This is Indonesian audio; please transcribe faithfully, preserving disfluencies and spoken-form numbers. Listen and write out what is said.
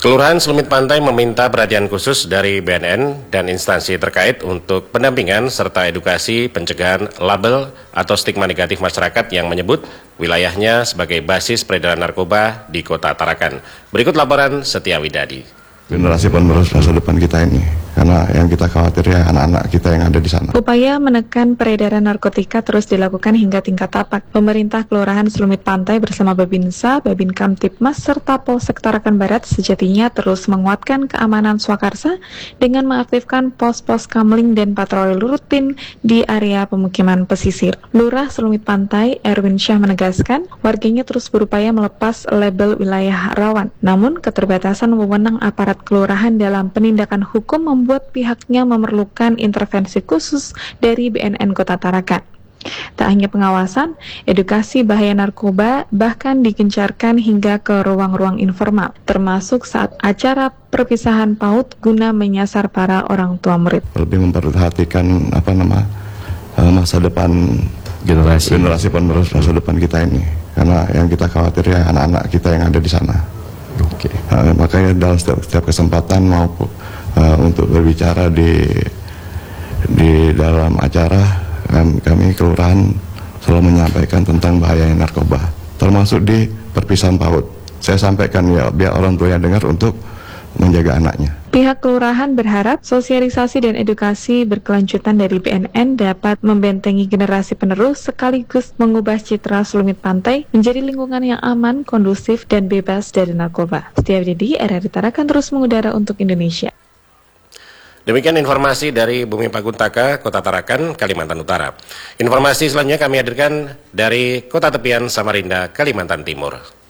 Kelurahan Selumit Pantai meminta perhatian khusus dari B N N dan instansi terkait untuk pendampingan serta edukasi pencegahan label atau stigma negatif masyarakat yang menyebut wilayahnya sebagai basis peredaran narkoba di Kota Tarakan. Berikut laporan Setia Widadi. Generasi penerus masa depan kita ini, karena yang kita khawatir ya anak-anak kita yang ada di sana. Upaya menekan peredaran narkotika terus dilakukan hingga tingkat tapak. Pemerintah Kelurahan Selumit Pantai bersama Babinsa, Babin Kamtipmas, serta Polsek Tarakan Barat sejatinya terus menguatkan keamanan swakarsa dengan mengaktifkan pos-pos kamling dan patroli rutin di area pemukiman pesisir. Lurah Selumit Pantai, Erwin Syah menegaskan, warganya terus berupaya melepas label wilayah rawan. Namun, keterbatasan wewenang aparat kelurahan dalam penindakan hukum membuat pihaknya memerlukan intervensi khusus dari B N N Kota Tarakan. Tak hanya pengawasan, edukasi bahaya narkoba bahkan digencarkan hingga ke ruang-ruang informal, termasuk saat acara perpisahan PAUD guna menyasar para orang tua murid. Lebih memperhatikan apa nama masa depan generasi generasi penerus masa depan kita ini, karena yang kita khawatir ya anak-anak kita yang ada di sana. Oke. Uh, makanya dalam setiap, setiap kesempatan maupun uh, untuk berbicara di di dalam acara kami, kami kelurahan selalu menyampaikan tentang bahaya narkoba, termasuk di perpisahan PAUD. Saya sampaikan ya biar orang tua yang dengar untuk menjaga anaknya. Pihak kelurahan berharap sosialisasi dan edukasi berkelanjutan dari B N N dapat membentengi generasi penerus sekaligus mengubah citra Selumit Pantai menjadi lingkungan yang aman, kondusif, dan bebas dari narkoba. Setia Widadi, R R I Tarakan terus mengudara untuk Indonesia. Demikian informasi dari Bumi Paguntaka, Kota Tarakan, Kalimantan Utara. Informasi selanjutnya kami hadirkan dari Kota Tepian, Samarinda, Kalimantan Timur.